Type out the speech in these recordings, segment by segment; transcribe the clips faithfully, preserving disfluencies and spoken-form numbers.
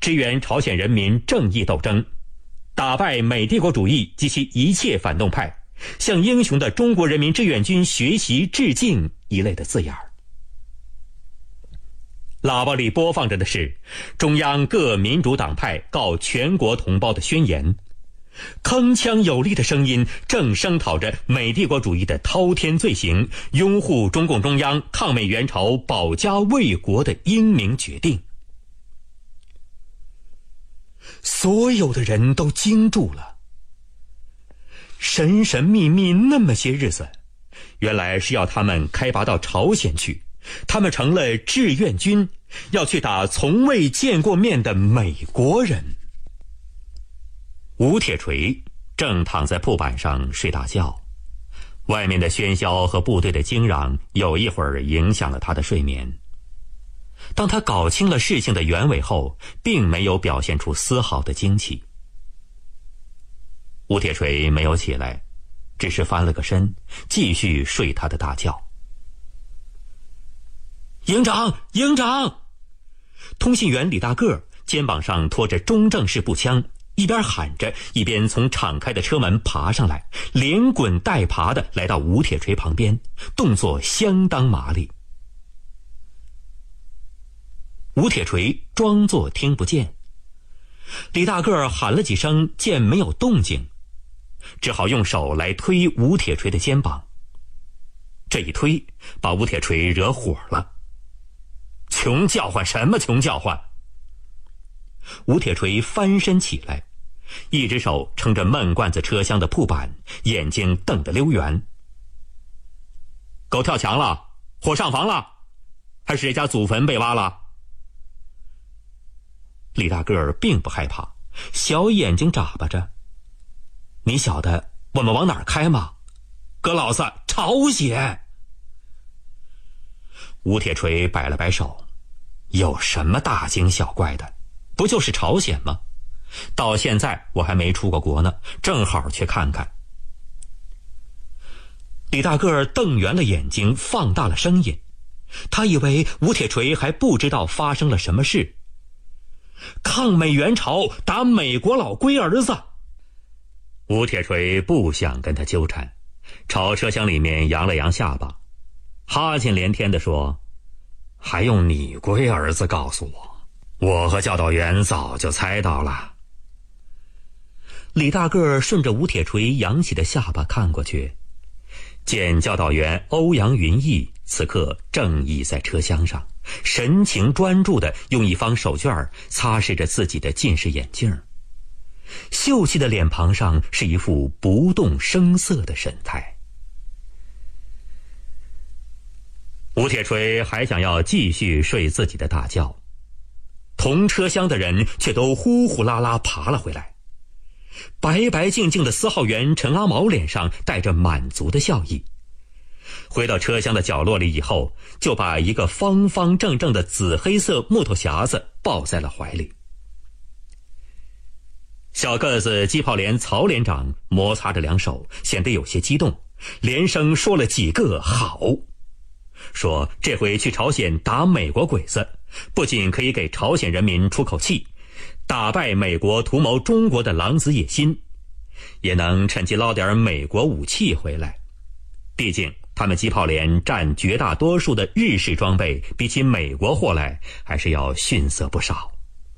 支援朝鲜人民正义斗争，打败美帝国主义及其一切反动派，向英雄的中国人民志愿军学习致敬一类的字眼。喇叭里播放着的是中央各民主党派告全国同胞的宣言，铿锵有力的声音正声讨着美帝国主义的滔天罪行，拥护中共中央抗美援朝保家卫国的英明决定。所有的人都惊住了，神神秘秘那么些日子，原来是要他们开拔到朝鲜去，他们成了志愿军，要去打从未见过面的美国人。吴铁锤正躺在铺板上睡大觉，外面的喧嚣和部队的惊嚷有一会儿影响了他的睡眠。当他搞清了事情的原委后，并没有表现出丝毫的惊奇。吴铁锤没有起来，只是翻了个身，继续睡他的大觉。营长，营长！通信员李大个肩膀上拖着中正式步枪，一边喊着，一边从敞开的车门爬上来，连滚带爬地来到吴铁锤旁边，动作相当麻利。吴铁锤装作听不见，李大个喊了几声，见没有动静，只好用手来推吴铁锤的肩膀。这一推，把吴铁锤惹火了。穷叫唤什么穷叫唤！吴铁锤翻身起来，一只手撑着闷罐子车厢的铺板，眼睛瞪得溜圆。狗跳墙了？火上房了？还是谁家祖坟被挖了？李大个儿并不害怕，小眼睛眨巴着。你晓得我们往哪儿开吗？哥老子，朝鲜！吴铁锤摆了摆手，有什么大惊小怪的？不就是朝鲜吗？到现在我还没出过国呢，正好去看看。李大个儿瞪圆了眼睛，放大了声音，他以为吴铁锤还不知道发生了什么事。抗美援朝，打美国佬龟儿子！吴铁锤不想跟他纠缠，朝车厢里面扬了扬下巴，哈欠连天地说：还用你龟儿子告诉我？我和教导员早就猜到了。李大个顺着吴铁锤扬起的下巴看过去，见教导员欧阳云逸此刻正倚在车厢上，神情专注地用一方手绢擦拭着自己的近视眼镜，秀气的脸庞上是一副不动声色的神态。吴铁锤还想要继续睡自己的大觉，同车厢的人却都呼呼啦啦爬了回来。白白净净的司号员陈阿毛脸上带着满足的笑意，回到车厢的角落里以后，就把一个方方正正的紫黑色木头匣子抱在了怀里。小个子机炮连曹连长摩擦着两手，显得有些激动，连声说了几个好，说这回去朝鲜打美国鬼子，不仅可以给朝鲜人民出口气，打败美国图谋中国的狼子野心，也能趁机捞点美国武器回来。毕竟他们机炮连占绝大多数的日式装备，比起美国货来还是要逊色不少。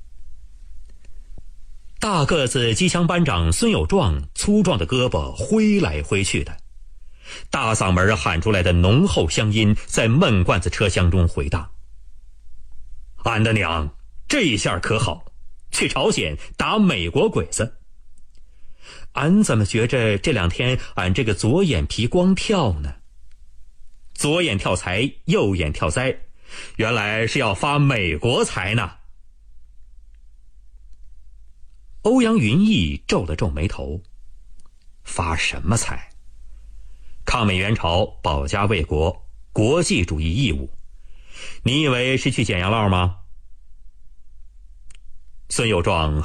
大个子机枪班长孙有壮粗壮的胳膊挥来挥去的，大嗓门喊出来的浓厚乡音在闷罐子车厢中回荡。俺的娘，这下可好，去朝鲜打美国鬼子。俺怎么觉着这两天俺这个左眼皮光跳呢？左眼跳财，右眼跳灾，原来是要发美国财呢。欧阳云逸皱了皱眉头，发什么财？抗美援朝，保家卫国，国际主义义务，你以为是去捡洋烙吗？孙有壮